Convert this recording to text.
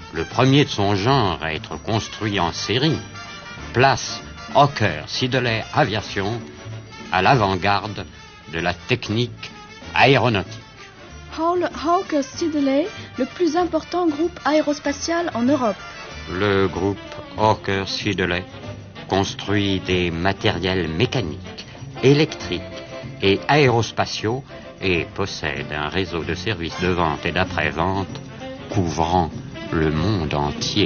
le premier de son genre à être construit en série, place Hawker Siddeley Aviation à l'avant-garde de la technique aéronautique. Hawker Siddeley, le plus important groupe aérospatial en Europe. Le groupe Hawker Siddeley construit des matériels mécaniques, électriques et aérospatiaux et possède un réseau de services de vente et d'après-vente couvrant le monde entier.